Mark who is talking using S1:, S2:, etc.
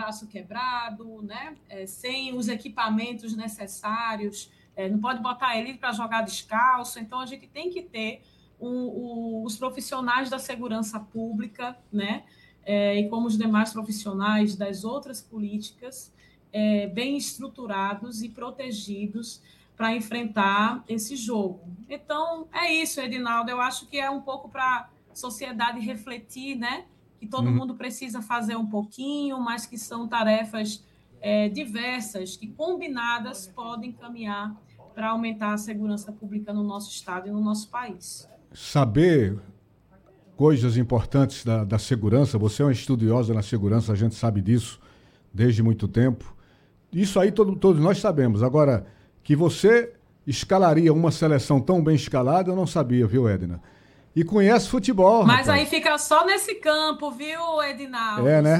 S1: braço quebrado, né? Sem os equipamentos necessários, não pode botar ele para jogar descalço. Então, a gente tem que ter os profissionais da segurança pública, né? E como os demais profissionais das outras políticas, bem estruturados e protegidos para enfrentar esse jogo. Então, é isso, Edinaldo. Eu acho que é um pouco para a sociedade refletir, né? Que todo mundo precisa fazer um pouquinho, mas que são tarefas diversas, que combinadas podem caminhar para aumentar a segurança pública no nosso estado e no nosso país.
S2: Saber coisas importantes da segurança, você é uma estudiosa na segurança, a gente sabe disso desde muito tempo. Isso aí todos nós sabemos. Agora, que você escalaria uma seleção tão bem escalada, eu não sabia, viu, Edna? E conhece futebol,
S1: Mas
S2: rapaz.
S1: aí fica só nesse campo, viu, Edinaldo?
S2: É, né?